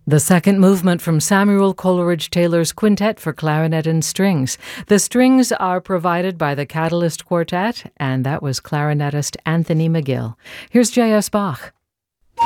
The second movement from Samuel Coleridge Taylor's Quintet for Clarinet and Strings. The strings are provided by the Catalyst Quartet, and that was clarinetist Anthony McGill. Here's J.S. Bach.